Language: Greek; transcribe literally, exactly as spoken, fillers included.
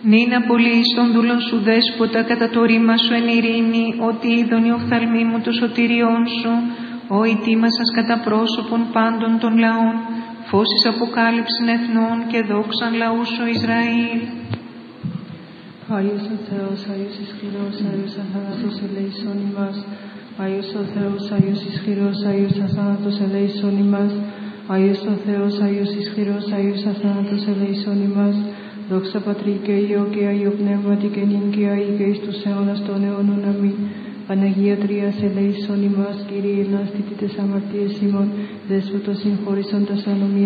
Νυν απολύεις τον δούλον σου δέσποτα κατά το ρήμα σου εν ειρήνη, ότι είδον η οφθαλμή μου το σωτηριόν σου, ο ετοίμασας κατά πρόσωπον πάντων των λαών, φώσεις αποκάλυψην εθνών και δόξαν λαού σου Ισραήλ. Άγιος ο Θεός, Άγιος ισχυρός, Άγιος αθάνατος ελέησον ημάς. Άγιος ο Θεός, Άγιος ισχυρός, Άγιος αθάνατος ελέησον ημάς. Άγιος ο Θεός, Άγιος ισχυρός, Άγιος αθάνατος ελέησον ημάς. Δόξα Πατρί και Υιό και Άγιο Πνεύματι και νυν και αεί και εις τους αιώνας των αιώνων. Αμήν. Παναγία Τρίας ελέησον ημάς, Κύριε ελάστητη τες αμαρτίες ημών, δέσποτος συγχωρήσοντας ανομία.